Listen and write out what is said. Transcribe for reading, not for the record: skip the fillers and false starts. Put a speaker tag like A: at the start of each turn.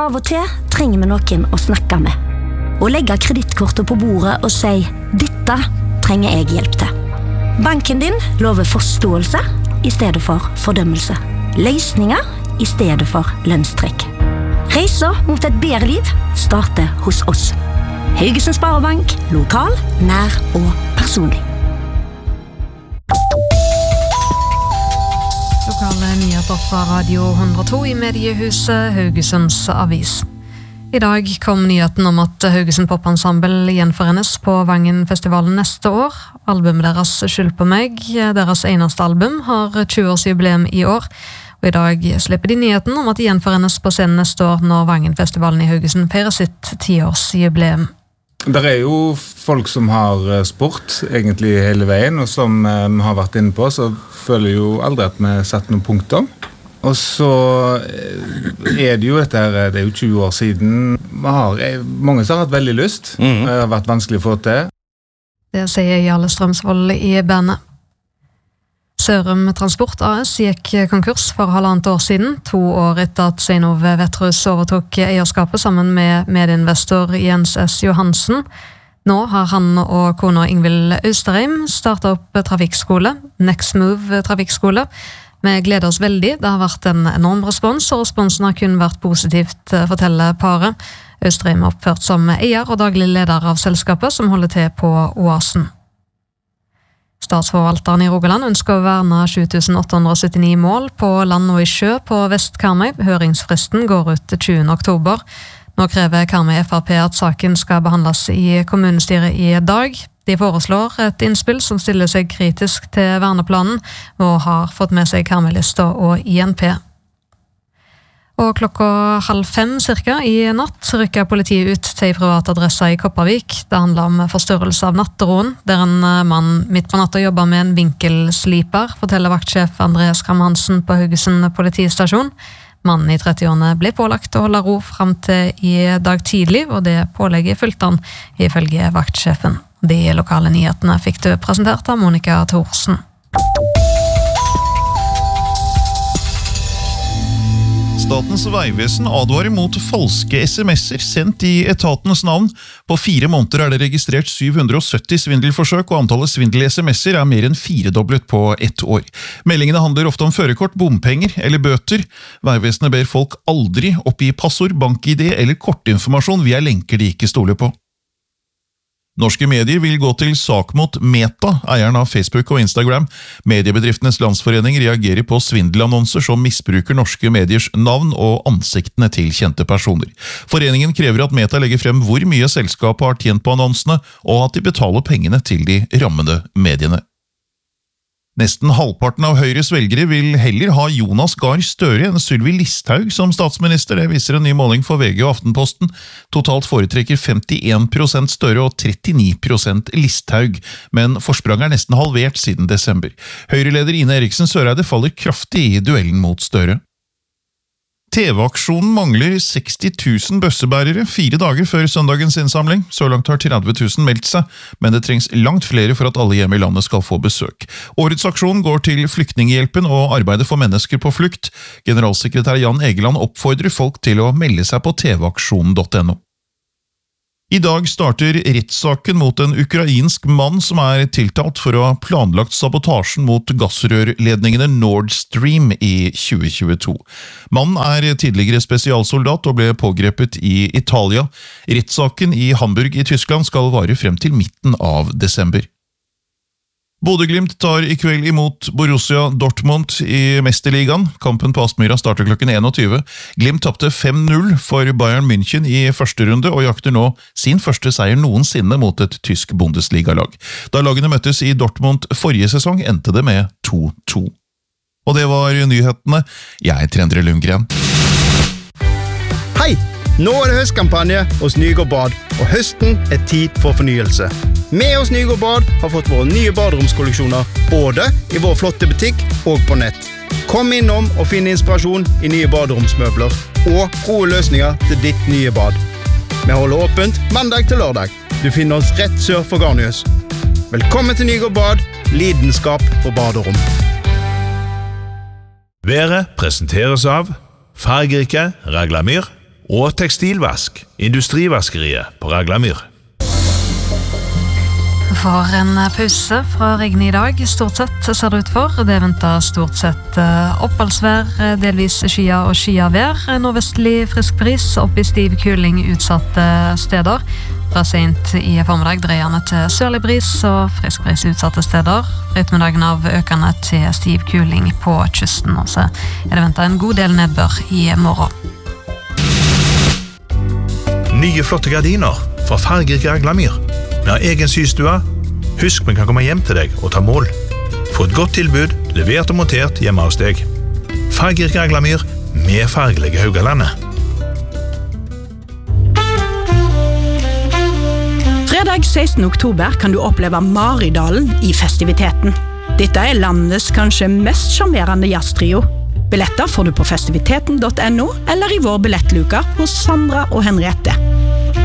A: av og til trenger vi noen å snakke med. Og legge kredittkortet på bordet og si, dette trenger jeg hjelp til. Banken din lover forståelse i stedet for fordømmelse. Løsninger i stedet for lønnstrekk. Reisa mot et bedre liv starter hos oss. Haugesund Sparebank, lokal, nær og personlig.
B: Lokale nyheter fra Radio 102 i mediehuset Haugesunds Avis. I dag kom nyheten om at Haugesund Popensemble gjenforenes på Vangen-festivalen neste år. Albumet deres Skyld på meg, deres eneste album, har 20-årsjubileum i år. Og i dag slipper de nyheten om at de gjenforenes på scenen neste år når Vangen-festivalen i Haugesund feirer sitt 10-årsjubileum.
C: Det jo folk som har sport egentlig hele veien, og som vi har vært inne på, så føler jo aldri at vi setter noen punkter. Og så det jo dette her, det jo 20 år siden. Mange som har hatt veldig lyst, det har vært vanskelig å få til.
B: Det sier Jarle Strømsvold i bandet. Sørum Transport AS gikk konkurs for 1,5 år siden, 2 år etter at Sveinov Vetrus overtok eierskapet sammen med medinvestor Jens S. Johansen. Nå har han og kona Ingvild Austerheim startet opp trafikkskole, Next Move trafikkskole. Vi gleder oss veldig, det har vært en enorm respons, og responsen har kun vært positivt, forteller paret. Austerheim er oppført som eier og daglig leder av selskapet som holder til på Oasen. Statsforvalteren i Rogaland ønsker å verne 7879 mål på land og i sjø på Vest-Karmøy. Høringsfristen går ut 20. oktober. Nå krever Karmøy FrP at saken skal behandles i kommunestyret i dag. De foreslår et innspill som stiller seg kritisk til verneplanen, og har fått med seg Karmøy-lista og INP. Og 4:30 cirka i natt rykker politiet ut til private adresser i Kopervik. Det handler om forstyrrelse av natteroen, der en mann midt på natta jobber med en vinkelsliper, forteller vaktsjef Andreas Kram-Hansen på Haugesund politistasjon. Mannen i 30-årene ble pålagt å holde ro frem til i dag tidlig, og det pålegget fulgte han ifølge vaktsjefen. De lokale nyhetene fikk du presentert av Monica Thorsen.
D: Statens vegvesen advarer mot falske sms'er sendt i etatens navn. På 4 måneder det registrert 770 svindelforsøk, og antallet svindel-sms'er mer enn 4-doblet på 1 år. Meldingene handler ofte om førerkort, bompenger eller bøter. Vegvesenet ber folk aldri oppgi passord, bank-ID eller kortinformasjon via lenker de ikke stoler på. Norske medier vil gå til sak mot Meta, eieren av Facebook og Instagram. Mediebedriftenes landsforening reagerer på svindelannonser som misbruker norske mediers navn og ansiktene til kjente personer. Foreningen krever at Meta legger frem hvor mye selskapet har tjent på annonsene, og at de betaler pengene til de rammede mediene. Nesten halvparten av Høyres velgere vil heller ha Jonas Gahr Støre enn Sylvi Listhaug som statsminister. Det viser en ny måling for VG og Aftenposten. Totalt foretrekker 51% Støre og 39% Listhaug, men forspranget nesten halvert siden desember. Høyreleder Ine Eriksen Søreide faller kraftig i duellen mot Støre. TV-aksjonen mangler 60 000 bøssebærere 4 dager før søndagens innsamling. Så langt har 30 000 meldt seg, men det trengs langt flere for at alle hjem i landet skal få besøk. Årets aksjon går til Flyktninghjelpen og arbeidet for mennesker på flukt. Generalsekretær Jan Egeland oppfordrer folk til å melde seg på tvaksjonen.no. I dag starter rettssaken mot en ukrainsk mann som tiltalt for å ha planlagt sabotasjen mot gassrørledningene Nord Stream i 2022. Mannen tidligere spesialsoldat og ble pågrepet i Italia. Rettssaken i Hamburg i Tyskland skal vare frem til midten av desember. Bodø/Glimt tar i kveld imot Borussia Dortmund i Mesterligaen. Kampen på Aspmyra starter klokken 21. Glimt tapte 5-0 for Bayern München i første runde, og jakter nå sin første seier noensinne mot et tysk Bundesliga-lag. Da lagene møttes i Dortmund forrige sesong, endte det med 2-2. Og det var nyhetene. Jeg heter Endre Lundgren.
E: Hei! Nå det høstkampanje hos Nygård Bad, og høsten tid for fornyelse. Vi hos Nygård Bad har fått våre nye baderomskolleksjoner, både i vår flotte butikk og på nett. Kom innom og finn inspirasjon i nye baderomsmøbler, og gode løsninger til ditt nye bad. Vi holder åpent mandag til lørdag. Du finner oss rett sør for Garnius. Velkommen til Nygård Bad, lidenskap for baderom.
F: Været presenteres av fargerike Raglamyr og tekstilvask, Industrivaskeriet på Raglamyr.
B: For en pause fra regn i dag, stort sett ser det ut for. Det venter stort sett oppholdsvær, delvis skya og skyavær. Nordvestlig frisk bris, opp i stiv kuling utsatte steder. Fra sent i formiddag dreierne til sørlig bris og frisk bris utsatte steder. Ettermiddagen av økende til stiv kuling på kysten. Og så det ventet en god del nedbør i morgen.
F: Nye flotte gardiner fra Fargerik Raglamyr. Vi har egen systue. Husk vi kan komme hjem til deg og ta mål. Få et godt tilbud, levert og montert hjemme hos deg. Fargerik Raglamyr med fargelige Haugalandet.
G: Fredag 16. oktober kan du oppleve Maridalen i festiviteten. Dette er landets kanskje mest charmerende jazztrio. Billetter får du på festiviteten.no eller i vår billettluka hos Sandra og Henriette.